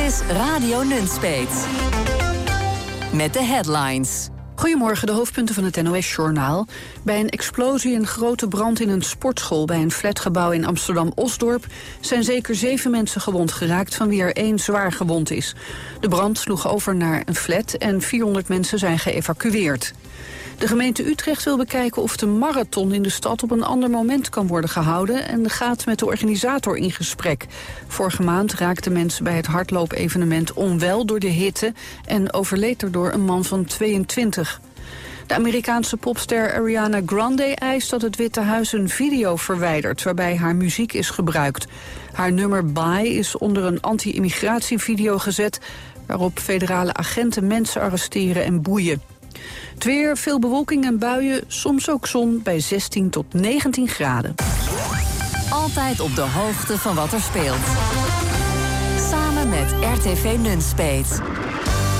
is Radio Nunspeet. Met de headlines. Goedemorgen, de hoofdpunten van het NOS-journaal. Bij een explosie en grote brand in een sportschool bij een flatgebouw in Amsterdam-Osdorp zijn zeker 7 mensen gewond geraakt, van wie er 1 zwaar gewond is. De brand sloeg over naar een flat en 400 mensen zijn geëvacueerd. De gemeente Utrecht wil bekijken of de marathon in de stad op een ander moment kan worden gehouden en gaat met de organisator in gesprek. Vorige maand raakten mensen bij het hardloopevenement onwel door de hitte en overleed erdoor een man van 22. De Amerikaanse popster Ariana Grande eist dat het Witte Huis een video verwijdert waarbij haar muziek is gebruikt. Haar nummer Bye is onder een anti-immigratievideo gezet waarop federale agenten mensen arresteren en boeien. Het weer, veel bewolking en buien, soms ook zon bij 16 tot 19 graden. Altijd op de hoogte van wat er speelt. Samen met RTV Nunspeet.